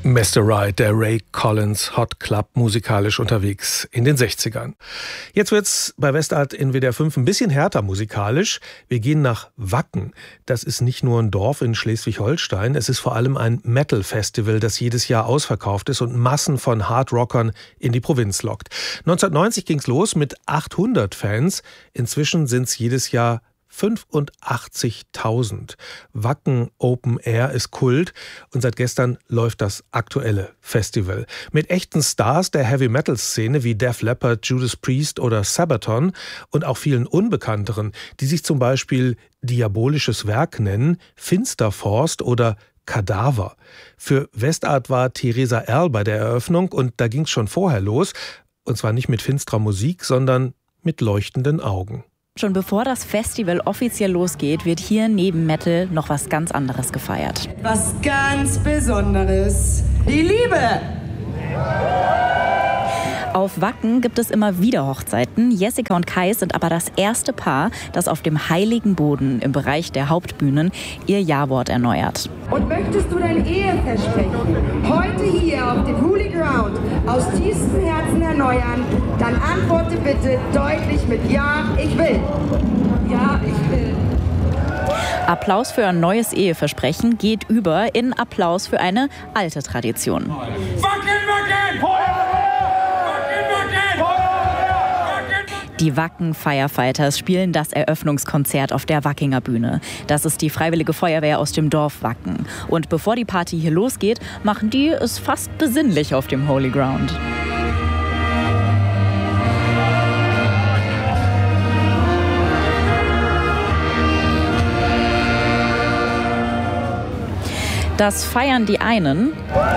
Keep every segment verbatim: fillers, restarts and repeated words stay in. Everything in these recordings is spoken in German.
Mister Right, der Ray Collins Hot Club, musikalisch unterwegs in den sechzigern. Jetzt wird's bei Westart in W D R fünf ein bisschen härter musikalisch. Wir gehen nach Wacken. Das ist nicht nur ein Dorf in Schleswig-Holstein, es ist vor allem ein Metal-Festival, das jedes Jahr ausverkauft ist und Massen von Hardrockern in die Provinz lockt. neunzehnhundertneunzig ging's los mit achthundert Fans. Inzwischen sind's jedes Jahr fünfundachtzigtausend. Wacken Open Air ist Kult und seit gestern läuft das aktuelle Festival. Mit echten Stars der Heavy-Metal-Szene wie Def Leppard, Judas Priest oder Sabaton und auch vielen Unbekannteren, die sich zum Beispiel Diabolisches Werk nennen, Finsterforst oder Kadaver. Für Westart war Theresa Erl bei der Eröffnung und da ging's schon vorher los. Und zwar nicht mit finsterer Musik, sondern mit leuchtenden Augen. Schon bevor das Festival offiziell losgeht, wird hier neben Metal noch was ganz anderes gefeiert. Was ganz Besonderes. Die Liebe! Auf Wacken gibt es immer wieder Hochzeiten. Jessica und Kai sind aber das erste Paar, das auf dem heiligen Boden im Bereich der Hauptbühnen ihr Ja-Wort erneuert. Und möchtest du dein Eheversprechen heute hier auf dem Holy Ground aus tiefstem Herzen erneuern, dann antworte bitte deutlich mit Ja, ich will. Ja, ich will. Applaus für ein neues Eheversprechen geht über in Applaus für eine alte Tradition. Wacken, Wacken! Die Wacken Firefighters spielen das Eröffnungskonzert auf der Wackinger Bühne. Das ist die Freiwillige Feuerwehr aus dem Dorf Wacken. Und bevor die Party hier losgeht, machen die es fast besinnlich auf dem Holy Ground. Das feiern die einen.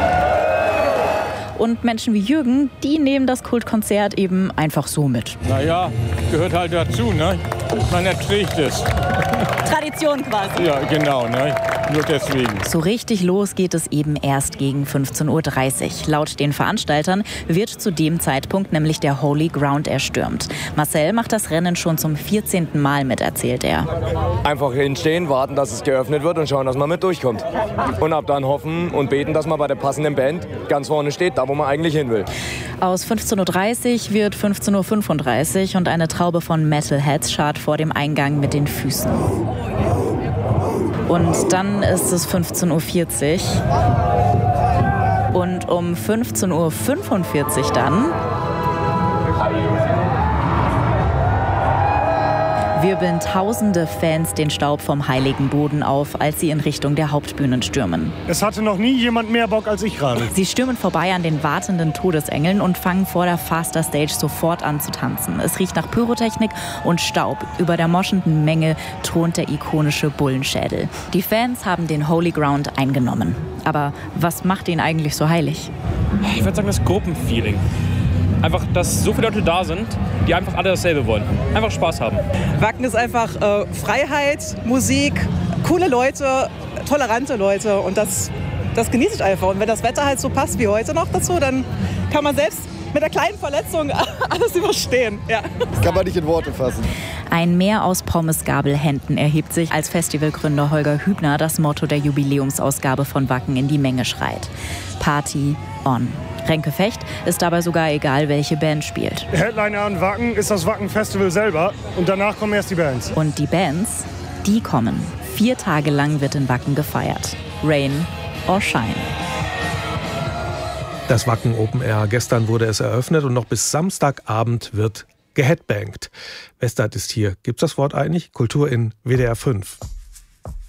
Und Menschen wie Jürgen, die nehmen das Kultkonzert eben einfach so mit. Naja, gehört halt dazu, ne? Man erträgt es. Tradition quasi. Ja, genau, ne? Nur deswegen. So richtig los geht es eben erst gegen fünfzehn Uhr dreißig. Laut den Veranstaltern wird zu dem Zeitpunkt nämlich der Holy Ground erstürmt. Marcel macht das Rennen schon zum vierzehnten Mal mit, erzählt er. Einfach hinstehen, warten, dass es geöffnet wird und schauen, dass man mit durchkommt. Und ab dann hoffen und beten, dass man bei der passenden Band ganz vorne steht, da wo man eigentlich hin will. Aus fünfzehn Uhr dreißig wird fünfzehn Uhr fünfunddreißig und eine Traube von Metalheads scharrt vor dem Eingang mit den Füßen. Und dann ist es fünfzehn Uhr vierzig. Und um fünfzehn Uhr fünfundvierzig dann wirbeln tausende Fans den Staub vom heiligen Boden auf, als sie in Richtung der Hauptbühnen stürmen. Es hatte noch nie jemand mehr Bock als ich gerade. Sie stürmen vorbei an den wartenden Todesengeln und fangen vor der Faster Stage sofort an zu tanzen. Es riecht nach Pyrotechnik und Staub. Über der moschenden Menge thront der ikonische Bullenschädel. Die Fans haben den Holy Ground eingenommen. Aber was macht ihn eigentlich so heilig? Ich würde sagen, das Gruppenfeeling. Einfach, dass so viele Leute da sind, die einfach alle dasselbe wollen. Einfach Spaß haben. Wacken ist einfach äh, Freiheit, Musik, coole Leute, tolerante Leute und das, das genieße ich einfach. Und wenn das Wetter halt so passt wie heute noch dazu, dann kann man selbst mit einer kleinen Verletzung alles überstehen. Ja. Das kann man nicht in Worte fassen. Ein Meer aus Pommesgabelhänden erhebt sich, als Festivalgründer Holger Hübner das Motto der Jubiläumsausgabe von Wacken in die Menge schreit. Party on. Renke Fecht ist dabei sogar egal, welche Band spielt. Headliner an Wacken ist das Wacken-Festival selber und danach kommen erst die Bands. Und die Bands, die kommen. Vier Tage lang wird in Wacken gefeiert. Rain or Shine. Das Wacken Open Air. Gestern wurde es eröffnet und noch bis Samstagabend wird geheadbangt. Westart ist hier. Gibt's das Wort eigentlich? Kultur in W D R fünf.